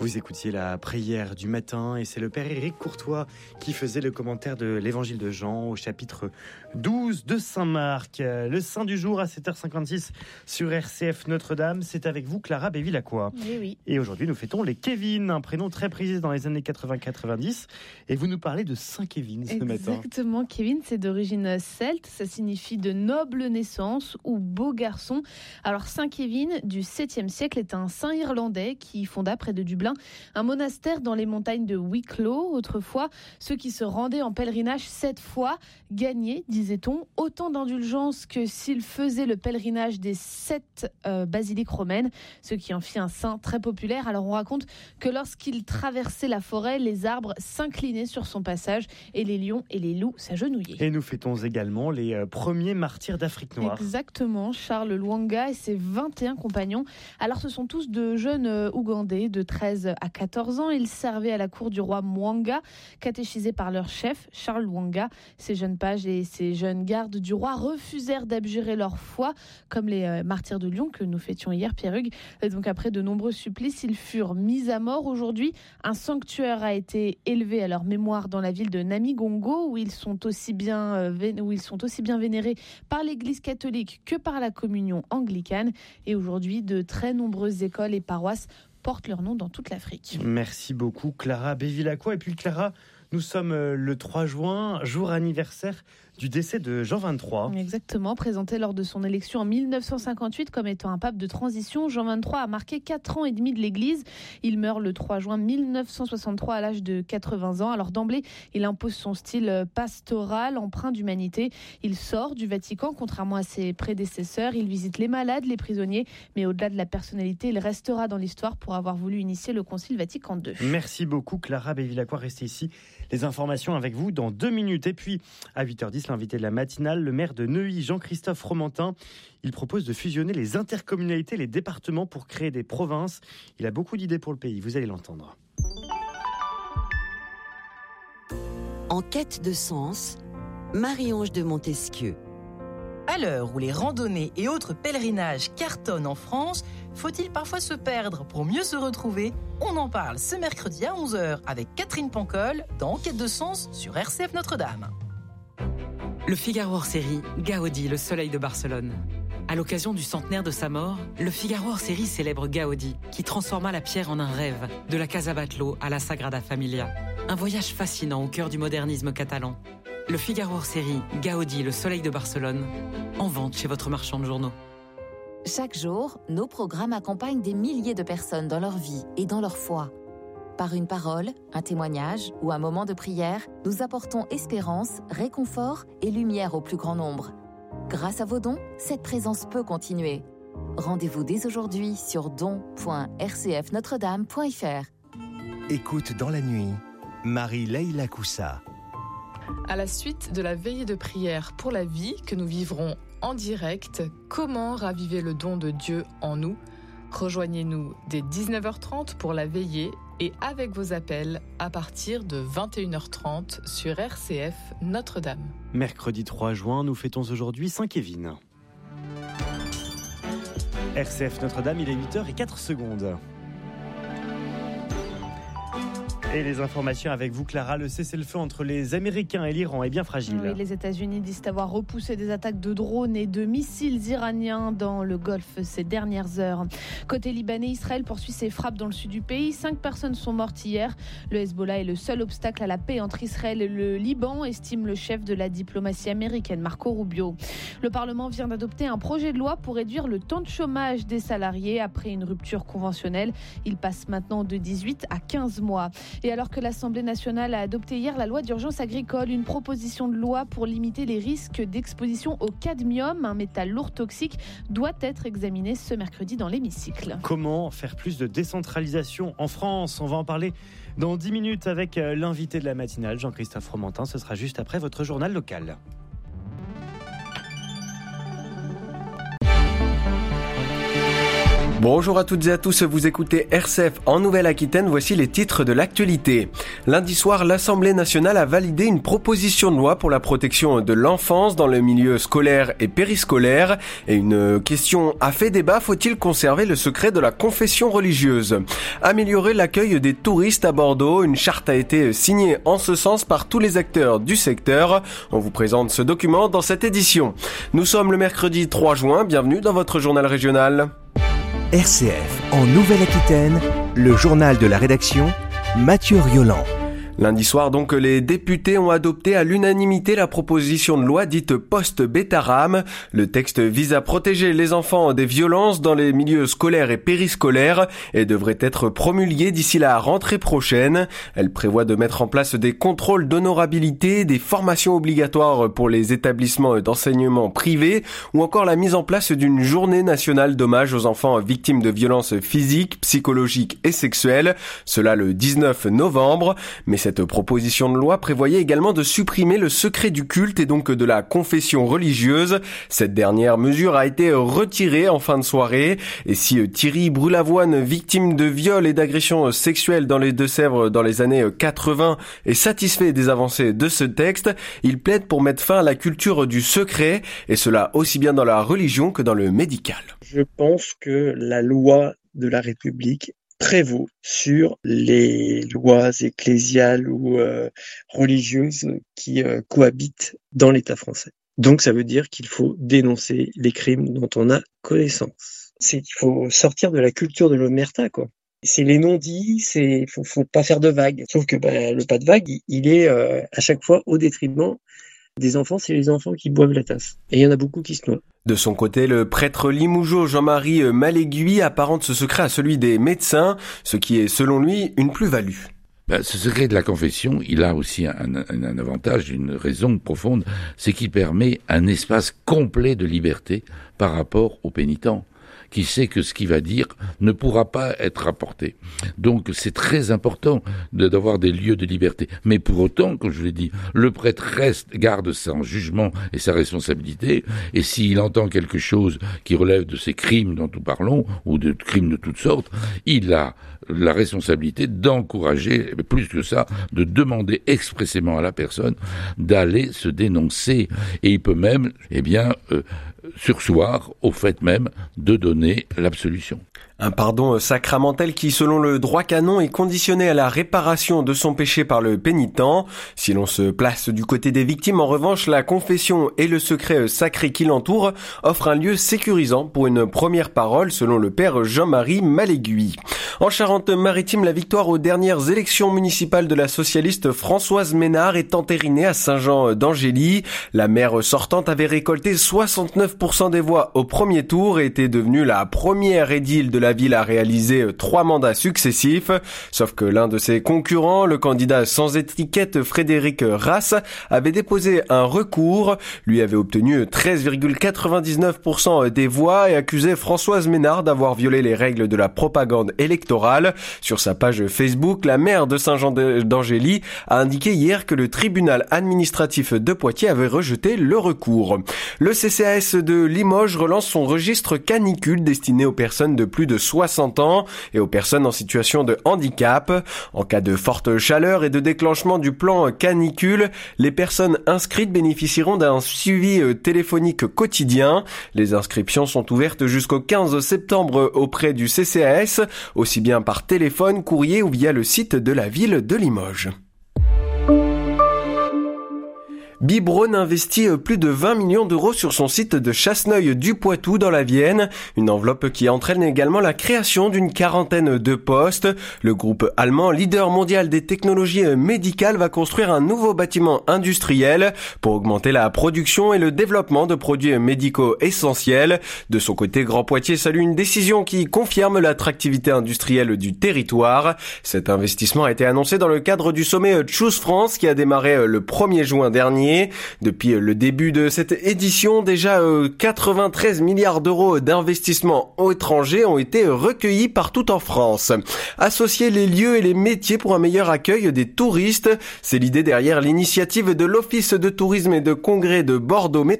Vous écoutiez la prière du matin et c'est le Père Éric Courtois qui faisait le commentaire de l'Évangile de Jean au chapitre 12 de Saint-Marc. Le Saint du jour à 7h56 sur RCF Notre-Dame. C'est avec vous Clara Bévilacqua. Oui. Et aujourd'hui nous fêtons les Kevin, un prénom très prisé dans les années 80-90. Et vous nous parlez de Saint Kevin ce matin. Exactement, Kevin c'est d'origine celte, ça signifie de noble naissance ou beau garçon. Alors Saint Kevin du 7e siècle est un saint irlandais qui fonda près de Dublin un monastère dans les montagnes de Wicklow. Autrefois, ceux qui se rendaient en pèlerinage 7 fois gagnaient, disait-on, autant d'indulgence que s'ils faisaient le pèlerinage des 7 basiliques romaines, ce qui en fit un saint très populaire. Alors on raconte que lorsqu'il traversait la forêt, les arbres s'inclinaient sur son passage et les lions et les loups s'agenouillaient. Et nous fêtons également les premiers martyrs d'Afrique noire. Exactement, Charles Lwanga et ses 21 compagnons. Alors ce sont tous de jeunes Ougandais de 13 à 14 ans. Ils servaient à la cour du roi Mwanga, catéchisés par leur chef, Charles Lwanga. Ces jeunes pages et ces jeunes gardes du roi refusèrent d'abjurer leur foi, comme les martyrs de Lyon que nous fêtions hier, Pierre Hugues. Donc après de nombreux supplices, ils furent mis à mort. Aujourd'hui, un sanctuaire a été élevé à leur mémoire dans la ville de Namigongo, où ils sont aussi bien vénérés par l'Église catholique que par la communion anglicane. Et aujourd'hui, de très nombreuses écoles et paroisses portent leur nom dans toute l'Afrique. Merci beaucoup Clara Bévilacqua. Et puis Clara, nous sommes le 3 juin, jour anniversaire du décès de Jean XXIII. Exactement, présenté lors de son élection en 1958 comme étant un pape de transition, Jean XXIII a marqué 4 ans et demi de l'Église. Il meurt le 3 juin 1963 à l'âge de 80 ans. Alors d'emblée, il impose son style pastoral, empreint d'humanité. Il sort du Vatican, contrairement à ses prédécesseurs. Il visite les malades, les prisonniers, mais au-delà de la personnalité, il restera dans l'histoire pour avoir voulu initier le Concile Vatican II. Merci beaucoup Clara Bévilacqua, restez ici. Les informations avec vous dans 2 minutes. Et puis, à 8h10, l'invité de la matinale, le maire de Neuilly, Jean-Christophe Fromentin. Il propose de fusionner les intercommunalités, les départements pour créer des provinces. Il a beaucoup d'idées pour le pays, vous allez l'entendre. En quête de sens, Marie-Ange de Montesquieu. À l'heure où les randonnées et autres pèlerinages cartonnent en France, faut-il parfois se perdre pour mieux se retrouver ? On en parle ce mercredi à 11h avec Catherine Pancol dans Quête de sens sur RCF Notre-Dame. Le Figaro hors série, Gaudi, le soleil de Barcelone. À l'occasion du centenaire de sa mort, le Figaro hors série célèbre Gaudi, qui transforma la pierre en un rêve, de la Casa Batlló à la Sagrada Familia. Un voyage fascinant au cœur du modernisme catalan. Le Figaro hors série, Gaudi, le soleil de Barcelone, en vente chez votre marchand de journaux. Chaque jour, nos programmes accompagnent des milliers de personnes dans leur vie et dans leur foi. Par une parole, un témoignage ou un moment de prière, nous apportons espérance, réconfort et lumière au plus grand nombre. Grâce à vos dons, cette présence peut continuer. Rendez-vous dès aujourd'hui sur don.rcfnotredame.fr. Écoute dans la nuit, Marie-Leila Coussa. À la suite de la veillée de prière pour la vie que nous vivrons en direct, comment raviver le don de Dieu en nous ? Rejoignez-nous dès 19h30 pour la veillée et avec vos appels à partir de 21h30 sur RCF Notre-Dame. Mercredi 3 juin, nous fêtons aujourd'hui Saint Kevin. RCF Notre-Dame, il est 8h04. Et les informations avec vous, Clara. Le cessez-le-feu entre les Américains et l'Iran est bien fragile. Oui, les États-Unis disent avoir repoussé des attaques de drones et de missiles iraniens dans le Golfe ces dernières heures. Côté libanais, Israël poursuit ses frappes dans le sud du pays. 5 personnes sont mortes hier. Le Hezbollah est le seul obstacle à la paix entre Israël et le Liban, estime le chef de la diplomatie américaine, Marco Rubio. Le Parlement vient d'adopter un projet de loi pour réduire le temps de chômage des salariés après une rupture conventionnelle. Il passe maintenant de 18 à 15 mois. Et alors que l'Assemblée nationale a adopté hier la loi d'urgence agricole, une proposition de loi pour limiter les risques d'exposition au cadmium, un métal lourd toxique, doit être examinée ce mercredi dans l'hémicycle. Comment faire plus de décentralisation en France ? On va en parler dans 10 minutes avec l'invité de la matinale, Jean-Christophe Fromentin. Ce sera juste après votre journal local. Bonjour à toutes et à tous, vous écoutez RCF en Nouvelle-Aquitaine, voici les titres de l'actualité. Lundi soir, l'Assemblée nationale a validé une proposition de loi pour la protection de l'enfance dans le milieu scolaire et périscolaire. Et une question a fait débat, faut-il conserver le secret de la confession religieuse ? Améliorer l'accueil des touristes à Bordeaux, une charte a été signée en ce sens par tous les acteurs du secteur. On vous présente ce document dans cette édition. Nous sommes le mercredi 3 juin, bienvenue dans votre journal régional. RCF en Nouvelle-Aquitaine, le journal de la rédaction, Mathieu Rioland. Lundi soir, donc, les députés ont adopté à l'unanimité la proposition de loi dite post-Bétaram. Le texte vise à protéger les enfants des violences dans les milieux scolaires et périscolaires et devrait être promulguée d'ici la rentrée prochaine. Elle prévoit de mettre en place des contrôles d'honorabilité, des formations obligatoires pour les établissements d'enseignement privés ou encore la mise en place d'une journée nationale d'hommage aux enfants victimes de violences physiques, psychologiques et sexuelles. Cela le 19 novembre. Mais cette proposition de loi prévoyait également de supprimer le secret du culte et donc de la confession religieuse. Cette dernière mesure a été retirée en fin de soirée. Et si Thierry Brulavoine, victime de viol et d'agressions sexuelles dans les Deux-Sèvres dans les années 80, est satisfait des avancées de ce texte, il plaide pour mettre fin à la culture du secret, et cela aussi bien dans la religion que dans le médical. Je pense que la loi de la République prévaut sur les lois ecclésiales ou religieuses qui cohabitent dans l'État français. Donc ça veut dire qu'il faut dénoncer les crimes dont on a connaissance. Il faut sortir de la culture de l'omerta, quoi. C'est les non-dits, faut pas faire de vagues. Sauf que le pas de vague, il est à chaque fois au détriment des enfants, c'est les enfants qui boivent la tasse. Et il y en a beaucoup qui se noient. De son côté, le prêtre limougeot Jean-Marie Maléguy apparente ce secret à celui des médecins, ce qui est selon lui une plus-value. Ce secret de la confession, il a aussi un avantage, une raison profonde, c'est qu'il permet un espace complet de liberté par rapport aux pénitents, qui sait que ce qu'il va dire ne pourra pas être rapporté. Donc c'est très important d'avoir des lieux de liberté. Mais pour autant, comme je l'ai dit, le prêtre garde son jugement et sa responsabilité, et s'il entend quelque chose qui relève de ces crimes dont nous parlons, ou de crimes de toutes sortes, il a la responsabilité d'encourager, plus que ça, de demander expressément à la personne d'aller se dénoncer. Et il peut même, surseoir au fait même de donner l'absolution. Un pardon sacramentel qui, selon le droit canon, est conditionné à la réparation de son péché par le pénitent. Si l'on se place du côté des victimes, en revanche, la confession et le secret sacré qui l'entoure offrent un lieu sécurisant pour une première parole, selon le père Jean-Marie Maléguy. En Charente-Maritime, la victoire aux dernières élections municipales de la socialiste Françoise Ménard est entérinée à Saint-Jean-d'Angély. La maire sortante avait récolté 69% des voix au premier tour et était devenue la première édile de la ville a réalisé 3 mandats successifs, sauf que l'un de ses concurrents, le candidat sans étiquette Frédéric Rasse, avait déposé un recours. Lui avait obtenu 13,99% des voix et accusait Françoise Ménard d'avoir violé les règles de la propagande électorale. Sur sa page Facebook, la maire de Saint-Jean-d'Angély a indiqué hier que le tribunal administratif de Poitiers avait rejeté le recours. Le CCAS de Limoges relance son registre canicule destiné aux personnes de plus de 60 ans et aux personnes en situation de handicap. En cas de forte chaleur et de déclenchement du plan canicule, les personnes inscrites bénéficieront d'un suivi téléphonique quotidien. Les inscriptions sont ouvertes jusqu'au 15 septembre auprès du CCAS, aussi bien par téléphone, courrier ou via le site de la ville de Limoges. Bibrone investit plus de 20 millions d'euros sur son site de Chasseneuil du Poitou dans la Vienne. Une enveloppe qui entraîne également la création d'une 40aine de postes. Le groupe allemand, leader mondial des technologies médicales, va construire un nouveau bâtiment industriel pour augmenter la production et le développement de produits médicaux essentiels. De son côté, Grand Poitiers salue une décision qui confirme l'attractivité industrielle du territoire. Cet investissement a été annoncé dans le cadre du sommet Choose France qui a démarré le 1er juin dernier. Depuis le début de cette édition, déjà 93 milliards d'euros d'investissements étrangers ont été recueillis partout en France. Associer les lieux et les métiers pour un meilleur accueil des touristes, c'est l'idée derrière l'initiative de l'Office de tourisme et de congrès de Bordeaux